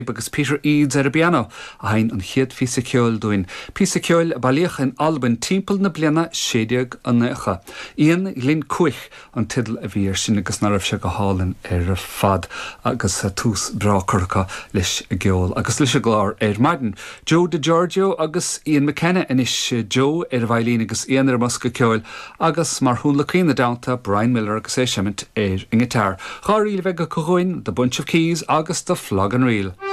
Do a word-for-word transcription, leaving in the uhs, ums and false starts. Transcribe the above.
agus Peter Eads ar a piano a hain an chiad fisa ceol doin. Fisa ceol bailíoch in Alban timpeall na bliana séideag an necha. Ian glyn cuich an tidal a bhír sin agus narrah se go hálan ar a fad agus a tús brácurcha leis a geol agus leis a glár ar maidin. Joe de Giorgio agus Ian McKenna inis Joe ar a bhailín agus Ian ar masca ceol agus mar hún le cína downta Brian Miller agus é sement ar in gitar. Cháir íle bheith go coghóin the Bunch of Keys agus the Flog and Reel.